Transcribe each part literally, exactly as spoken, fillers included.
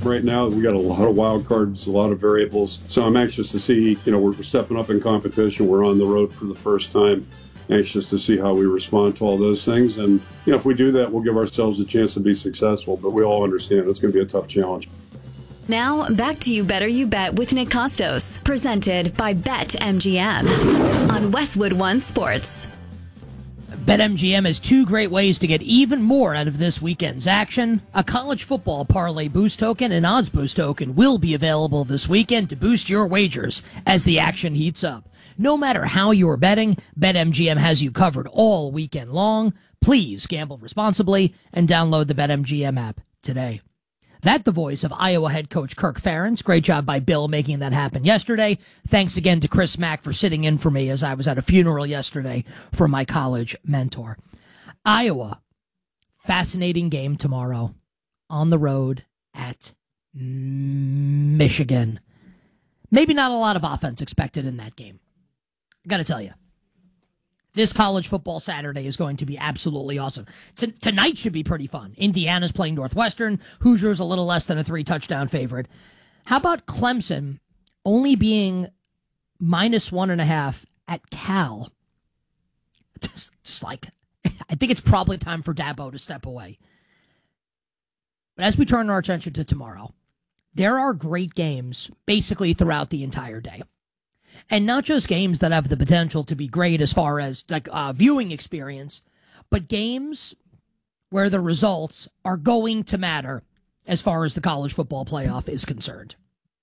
right now. We got a lot of wild cards, a lot of variables. So I'm anxious to see, you know, we're stepping up in competition. We're on the road for the first time. Anxious to see how we respond to all those things. And, you know, if we do that, we'll give ourselves a chance to be successful. But we all understand it's going to be a tough challenge. Now, back to You Better You Bet with Nick Costos, presented by BetMGM on Westwood One Sports. BetMGM has two great ways to get even more out of this weekend's action. A college football parlay boost token and odds boost token will be available this weekend to boost your wagers as the action heats up. No matter how you're betting, BetMGM has you covered all weekend long. Please gamble responsibly and download the BetMGM app today. That the voice of Iowa head coach Kirk Ferentz. Great job by Bill making that happen yesterday. Thanks again to Chris Mack for sitting in for me as I was at a funeral yesterday for my college mentor. Iowa, fascinating game tomorrow on the road at Michigan. Maybe not a lot of offense expected in that game. I got to tell you. This college football Saturday is going to be absolutely awesome. T- tonight should be pretty fun. Indiana's playing Northwestern. Hoosiers a little less than a three-touchdown favorite. How about Clemson only being minus one and a half at Cal? Just, just like, I think it's probably time for Dabo to step away. But as we turn our attention to tomorrow, there are great games basically throughout the entire day. And not just games that have the potential to be great as far as like uh, viewing experience, but games where the results are going to matter as far as the college football playoff is concerned.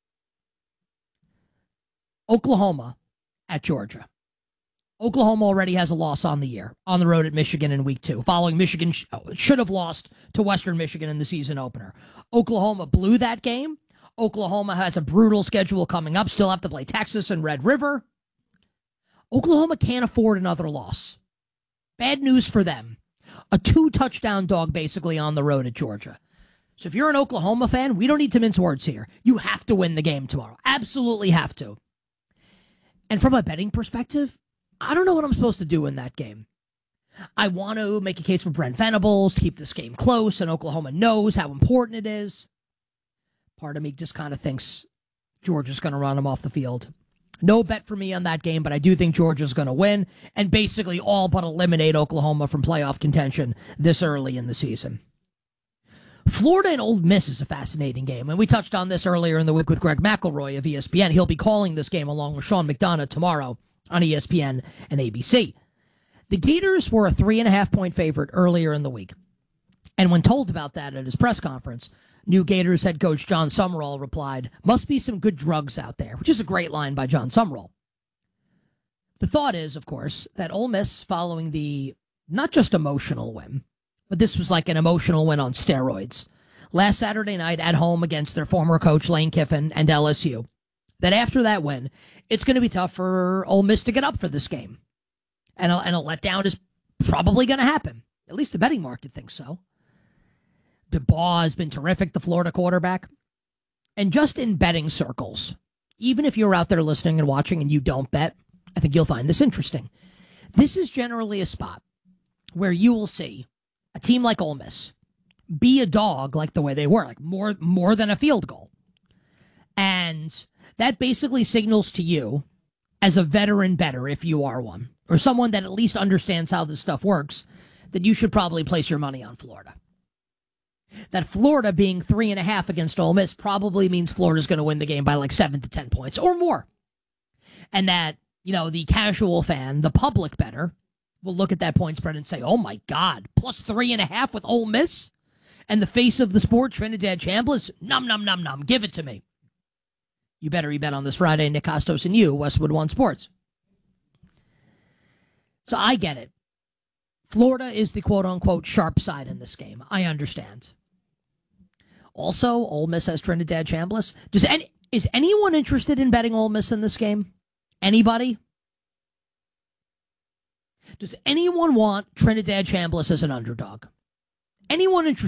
Oklahoma at Georgia. Oklahoma already has a loss on the year, on the road at Michigan in week two, following Michigan sh- should have lost to Western Michigan in the season opener. Oklahoma blew that game. Oklahoma has a brutal schedule coming up. Still have to play Texas and Red River. Oklahoma can't afford another loss. Bad news for them. A two-touchdown dog basically on the road at Georgia. So if you're an Oklahoma fan, we don't need to mince words here. You have to win the game tomorrow. Absolutely have to. And from a betting perspective, I don't know what I'm supposed to do in that game. I want to make a case for Brent Venables to keep this game close, and Oklahoma knows how important it is. Part of me just kind of thinks Georgia's going to run them off the field. No bet for me on that game, but I do think Georgia's going to win and basically all but eliminate Oklahoma from playoff contention this early in the season. Florida and Ole Miss is a fascinating game, and we touched on this earlier in the week with Greg McElroy of E S P N. He'll be calling this game along with Sean McDonough tomorrow on E S P N and A B C. The Gators were a three and a half point favorite earlier in the week, and when told about that at his press conference, new Gators head coach John Summerall replied, "Must be some good drugs out there," which is a great line by John Summerall. The thought is, of course, that Ole Miss, following the not just emotional win, but this was like an emotional win on steroids, last Saturday night at home against their former coach Lane Kiffin and L S U, that after that win, it's going to be tough for Ole Miss to get up for this game. And a, and a letdown is probably going to happen. At least the betting market thinks so. DeBaugh has been terrific, the Florida quarterback. And just in betting circles, even if you're out there listening and watching and you don't bet, I think you'll find this interesting. This is generally a spot where you will see a team like Ole Miss be a dog like the way they were, like more, more than a field goal. And that basically signals to you, as a veteran bettor, if you are one, or someone that at least understands how this stuff works, that you should probably place your money on Florida. That Florida being three and a half against Ole Miss probably means Florida's going to win the game by like seven to ten points or more. And that, you know, the casual fan, the public bettor, will look at that point spread and say, oh my God, plus three and a half with Ole Miss? And the face of the sport, Trinidad Chambliss, num, num, num, num, give it to me. You better you bet on this Friday, Nick Costos and you, Westwood One Sports. So I get it. Florida is the quote-unquote sharp side in this game. I understand. Also, Ole Miss has Trinidad Chambliss. Does any, is anyone interested in betting Ole Miss in this game? Anybody? Does anyone want Trinidad Chambliss as an underdog? Anyone interested?